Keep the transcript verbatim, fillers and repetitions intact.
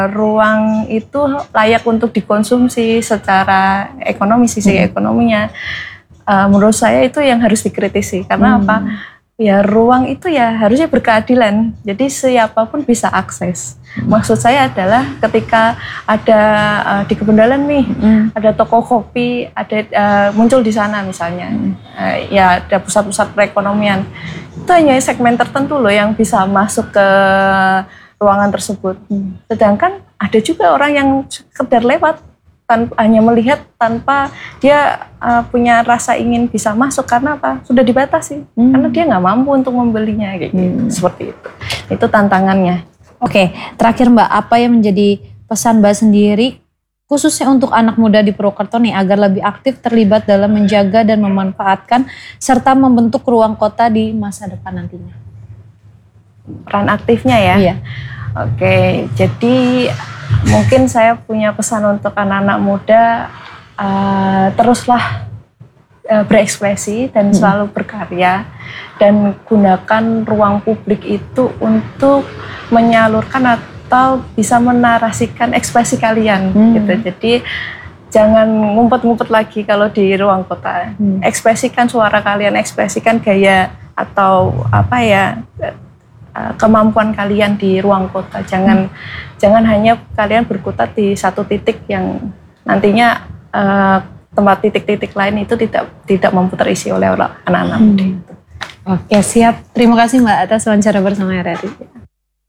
Ruang itu layak untuk dikonsumsi secara ekonomi, sisi hmm. ekonominya. Uh, menurut saya itu yang harus dikritisi. Karena hmm. apa? Ya ruang itu ya harusnya berkeadilan. Jadi siapapun bisa akses. Hmm. Maksud saya adalah ketika ada uh, di Kebondalan nih, hmm. ada toko kopi, ada uh, muncul di sana misalnya. Hmm. Uh, ya ada pusat-pusat perekonomian. Itu hanya segmen tertentu loh yang bisa masuk ke ruangan tersebut. Hmm. Sedangkan ada juga orang yang sekedar lewat, tanpa, hanya melihat tanpa dia uh, punya rasa ingin bisa masuk. Karena apa? Sudah dibatasi. Hmm. Karena dia nggak mampu untuk membelinya. Kayak gitu. Hmm. Seperti itu. Itu tantangannya. Oke, terakhir Mbak, apa yang menjadi pesan Mbak sendiri, khususnya untuk anak muda di Purwokerto nih, agar lebih aktif terlibat dalam menjaga dan memanfaatkan, serta membentuk ruang kota di masa depan nantinya? Peran aktifnya ya? Iya. Oke, jadi mungkin saya punya pesan untuk anak-anak muda, uh, teruslah uh, berekspresi dan hmm. selalu berkarya, dan gunakan ruang publik itu untuk menyalurkan atau bisa menarasikan ekspresi kalian hmm. gitu. Jadi jangan ngumpet-ngumpet lagi kalau di ruang kota. Hmm. Ekspresikan suara kalian, ekspresikan gaya atau apa ya, kemampuan kalian di ruang kota. Jangan hmm. jangan hanya kalian berkutat di satu titik yang nantinya uh, tempat titik-titik lain itu tidak tidak mampu terisi oleh anak-anak muda. Hmm. Oke, siap. Terima kasih Mbak atas wawancara bersama R R I.